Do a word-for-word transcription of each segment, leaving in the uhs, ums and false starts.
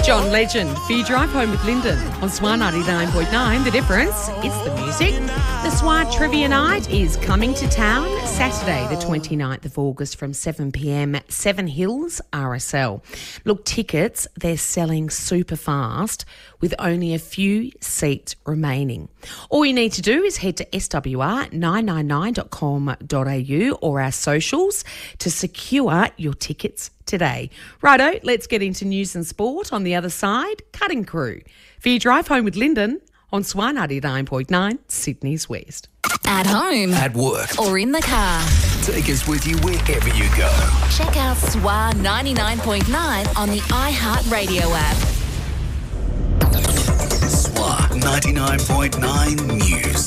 John Legend for your drive home with Lyndon on S W R ninety-nine point nine. The difference is the music. The S W R Trivia Night is coming to town Saturday the twenty-ninth of August from seven p m, Seven Hills R S L. Look, tickets, they're selling super fast with only a few seats remaining. All you need to do is head to S W R nine nine nine dot com dot a u or our socials to secure your tickets today. Righto, let's get into news and sport on the other side. Cutting Crew for your drive home with Lyndon on S W R ninety-nine point nine, Sydney's West. At home, at work, or in the car. Take us with you wherever you go. Check out S W R ninety-nine point nine on the iHeartRadio app. S W R ninety-nine point nine News.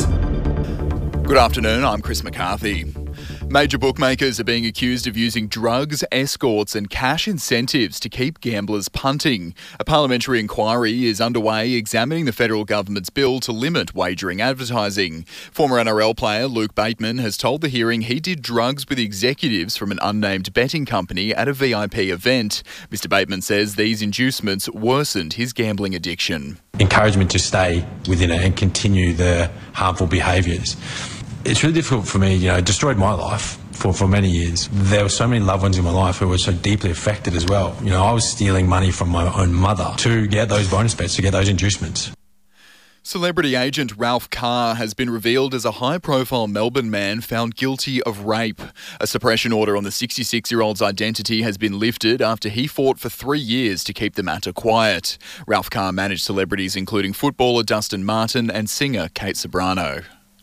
Good afternoon, I'm Chris McCarthy. Major bookmakers are being accused of using drugs, escorts and cash incentives to keep gamblers punting. A parliamentary inquiry is underway examining the federal government's bill to limit wagering advertising. Former N R L player Luke Bateman has told the hearing he did drugs with executives from an unnamed betting company at a V I P event. Mister Bateman says these inducements worsened his gambling addiction. Encouragement to stay within it and continue the harmful behaviours. It's really difficult for me, you know, it destroyed my life for, for many years. There were so many loved ones in my life who were so deeply affected as well. You know, I was stealing money from my own mother to get those bonus bets, to get those inducements. Celebrity agent Ralph Carr has been revealed as a high-profile Melbourne man found guilty of rape. A suppression order on the sixty-six-year-old's identity has been lifted after he fought for three years to keep the matter quiet. Ralph Carr managed celebrities including footballer Dustin Martin and singer Kate Ceberano.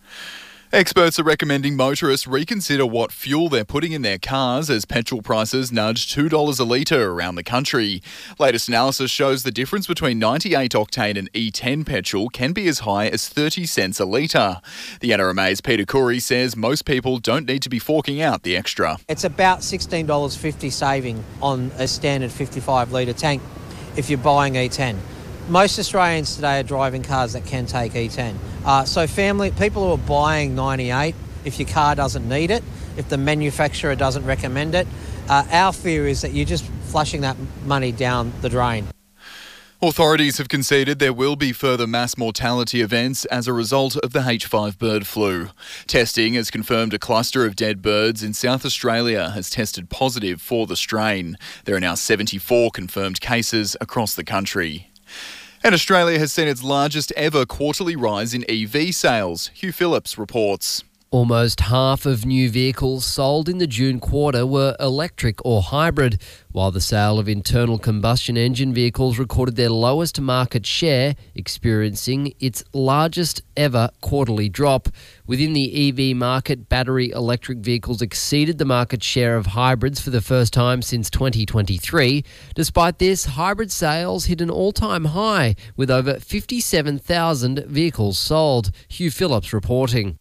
Experts are recommending motorists reconsider what fuel they're putting in their cars as petrol prices nudge two dollars a litre around the country. Latest analysis shows the difference between ninety-eight octane and E ten petrol can be as high as thirty cents a litre. The N R M A's Peter Curry says most people don't need to be forking out the extra. It's about sixteen dollars fifty saving on a standard fifty-five litre tank if you're buying E ten. Most Australians today are driving cars that can take E ten. Uh, so family, people who are buying ninety-eight, if your car doesn't need it, if the manufacturer doesn't recommend it, uh, our fear is that you're just flushing that money down the drain. Authorities have conceded there will be further mass mortality events as a result of the H five bird flu. Testing has confirmed a cluster of dead birds in South Australia has tested positive for the strain. There are now seventy-four confirmed cases across the country. And Australia has seen its largest ever quarterly rise in E V sales. Hugh Phillips reports. Almost half of new vehicles sold in the June quarter were electric or hybrid, while the sale of internal combustion engine vehicles recorded their lowest market share, experiencing its largest ever quarterly drop. Within the E V market, battery electric vehicles exceeded the market share of hybrids for the first time since twenty twenty-three. Despite this, hybrid sales hit an all-time high, with over fifty-seven thousand vehicles sold. Hugh Phillips reporting.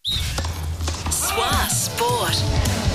S W R Sport.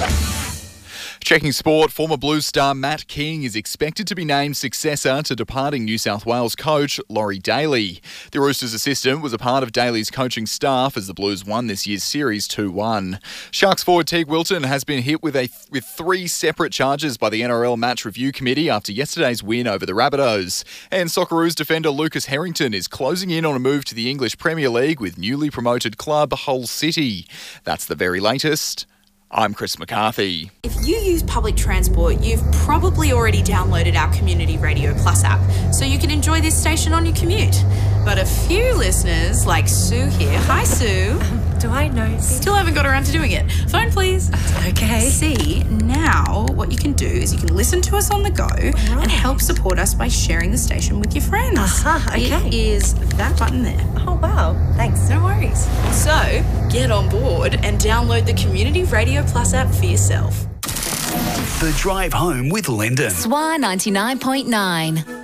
Checking sport, former Blues star Matt King is expected to be named successor to departing New South Wales coach Laurie Daly. The Roosters assistant was a part of Daly's coaching staff as the Blues won this year's series two one. Sharks forward Teague Wilton has been hit with a with three separate charges by the N R L Match Review Committee after yesterday's win over the Rabbitohs. And Socceroos defender Lucas Harrington is closing in on a move to the English Premier League with newly promoted club Hull City. That's the very latest. I'm Chris McCarthy. If you use public transport, you've probably already downloaded our Community Radio Plus app, so you can enjoy this station on your commute. But a few listeners, like Sue here, hi Sue. Um, do I know? Still haven't got around to doing it. Phone please. Okay. See, now what you can do is you can listen to us on the go right. and help support us by sharing the station with your friends. Aha, okay. It is that button there. Oh wow, thanks. No worries. So, get on board and download the Community Radio Plus app for yourself. The Drive Home with Lyndon. S W R ninety-nine point nine.